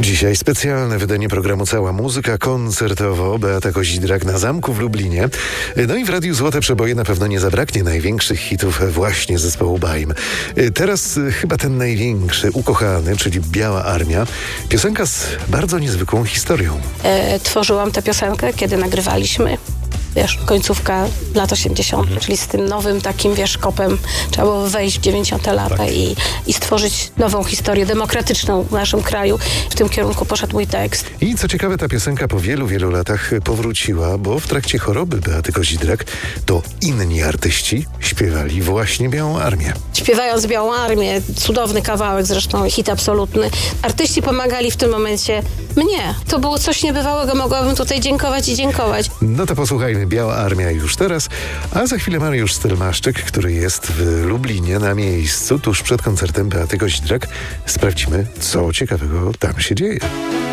Dzisiaj specjalne wydanie programu Cała Muzyka koncertowo. Beata Kozidrak na Zamku w Lublinie. No i w Radiu Złote Przeboje na pewno nie zabraknie największych hitów właśnie zespołu BAIM. Teraz chyba ten największy, ukochany, czyli Biała Armia. Piosenka z bardzo niezwykłą historią. Tworzyłam tę piosenkę, kiedy nagrywaliśmy. Końcówka lat 80., czyli z tym nowym takim, kopem trzeba było wejść w 90. lata i stworzyć nową historię demokratyczną w naszym kraju. W tym kierunku poszedł mój tekst. I co ciekawe, ta piosenka po wielu latach powróciła, bo w trakcie choroby Beaty Kozidrak to inni artyści śpiewali właśnie Białą Armię. Śpiewając Białą Armię, cudowny kawałek, zresztą hit absolutny. Artyści pomagali w tym momencie mnie. To było coś niebywałego, mogłabym tutaj dziękować i dziękować. No to posłuchajmy Biała Armia już teraz, a za chwilę Mariusz Stelmaszczyk, który jest w Lublinie na miejscu, tuż przed koncertem Beaty Kozidrak. Sprawdzimy, co ciekawego tam się dzieje.